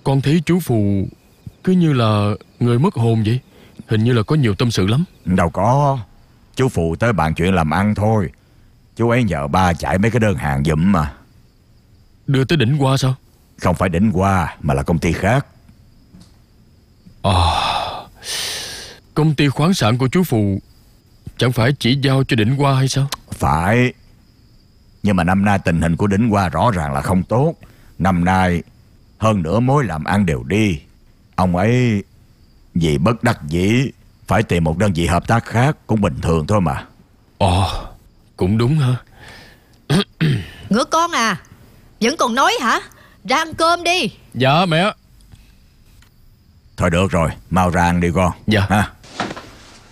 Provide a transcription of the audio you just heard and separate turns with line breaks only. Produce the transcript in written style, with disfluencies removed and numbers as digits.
Con thấy chú Phù cứ như là người mất hồn vậy. Hình như là có nhiều tâm sự lắm.
Đâu có, chú Phù tới bàn chuyện làm ăn thôi. Chú ấy nhờ ba chạy mấy cái đơn hàng giùm mà.
Đưa tới đỉnh Hoa sao?
Không phải đỉnh Hoa mà là công ty khác.
Công ty khoáng sản của chú Phù chẳng phải chỉ giao cho đỉnh Hoa hay sao?
Phải. Nhưng mà năm nay tình hình của đỉnh Hoa rõ ràng là không tốt. Năm nay hơn nửa mối làm ăn đều đi. Ông ấy vì bất đắc dĩ phải tìm một đơn vị hợp tác khác, cũng bình thường thôi mà.
Cũng đúng ha.
Ngựa con à, vẫn còn nói hả? Ra ăn cơm đi.
Dạ mẹ.
Thôi được rồi, mau ra ăn đi con.
Dạ.
Ha.